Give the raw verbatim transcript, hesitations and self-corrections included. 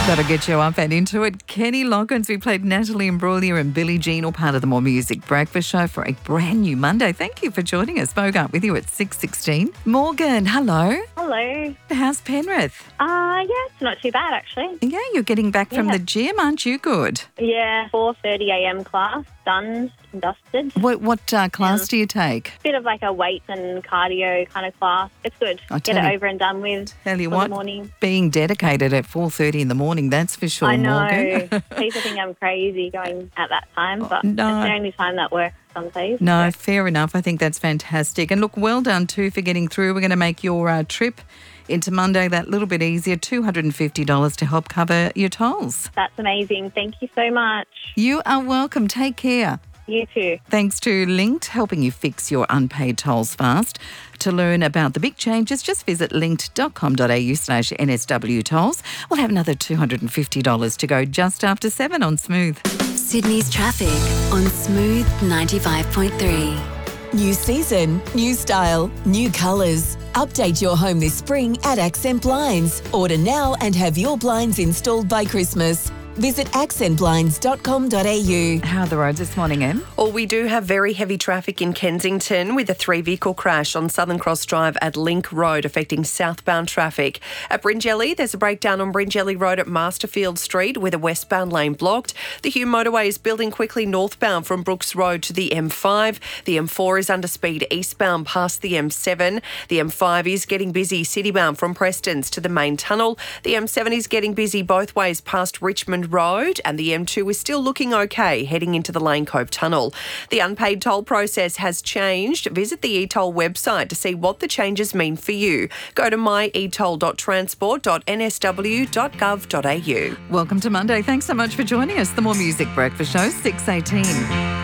Got to get you up and into it. Kenny Loggins, we played Natalie Imbruglia and Billie Jean, all part of the More Music Breakfast Show for a brand new Monday. Thank you for joining us. Bogart with you at six sixteen. Morgan, hello. Hello. How's Penrith? Uh, yeah, it's not too bad, actually. Yeah, you're getting back from Yeah. the gym, aren't you? Good. Yeah, four thirty a m class, done and dusted. What, what uh, class Yeah. do you take? Bit of like a weights and cardio kind of class. It's good. I Get tell it you- over and done with Tell you for what, the morning. being dedicated at four thirty in the morning, that's for sure, I know. Morgan. People think I'm crazy going at that time, but no. it's the only time that works some days. No, fair enough. I think that's fantastic. And look, well done too for getting through. We're going to make your uh, trip into Monday that little bit easier, two hundred fifty dollars to help cover your tolls. That's amazing. Thank you so much. You are welcome. Take care. You too. Thanks to Linked, helping you fix your unpaid tolls fast. To learn about the big changes, just visit linkt.com.au slash NSW tolls. We'll have another two hundred fifty dollars to go just after seven on Smooth. Sydney's traffic on Smooth ninety-five point three. New season, new style, new colours. Update your home this spring at Accent Blinds. Order now and have your blinds installed by Christmas. Visit accent blinds dot com dot a u. How are the roads this morning, Em? Well, we do have very heavy traffic in Kensington with a three-vehicle crash on Southern Cross Drive at Link Road affecting southbound traffic. At Bringelly, there's a breakdown on Bringelly Road at Masterfield Street with a westbound lane blocked. The Hume motorway is building quickly northbound from Brooks Road to the M five. The M four is under speed eastbound past the M seven. The M five is getting busy citybound from Prestons to the main tunnel. The M seven is getting busy both ways past Richmond Road, and the M two is still looking okay heading into the Lane Cove Tunnel. The unpaid toll process has changed. Visit the e-toll website to see what the changes mean for you. Go to my e toll dot transport dot n s w dot gov dot a u. Welcome to Monday. Thanks so much for joining us. The More Music Breakfast Show, six eighteen.